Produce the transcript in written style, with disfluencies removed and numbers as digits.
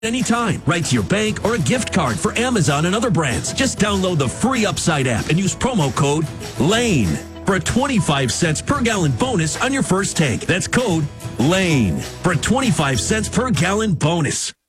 anytime, right to your bank or a gift card for Amazon and other brands. Just download the free Upside app and use promo code LANE for a 25 cents per gallon bonus on your first tank. That's code LANE for a 25 cents per gallon bonus.